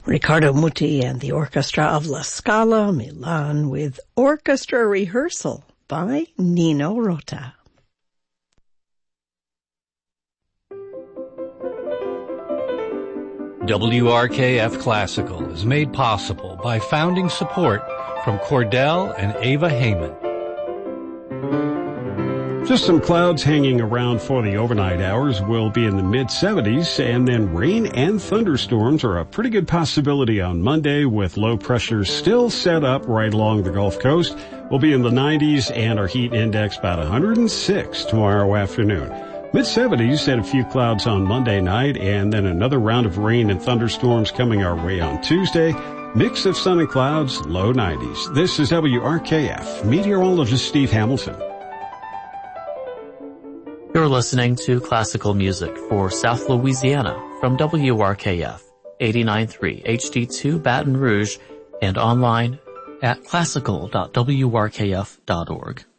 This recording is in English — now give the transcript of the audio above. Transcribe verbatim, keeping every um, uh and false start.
Riccardo Muti and the Orchestra of La Scala, Milan, with Orchestra Rehearsal by Nino Rota. W R K F Classical is made possible by founding support from Cordell and Ava Heyman. Just some clouds hanging around for the overnight hours. Will be in the mid seventies, and then rain and thunderstorms are a pretty good possibility on Monday, with low pressure still set up right along the Gulf Coast. We'll be in the nineties, and our heat index about one hundred six tomorrow afternoon. mid seventies and a few clouds on Monday night, and then another round of rain and thunderstorms coming our way on Tuesday. Mix of sun and clouds, low nineties. This is W R K F, meteorologist Steve Hamilton. You're listening to classical music for South Louisiana from W R K F, eighty-nine point three H D two Baton Rouge, and online at classical dot w r k f dot org.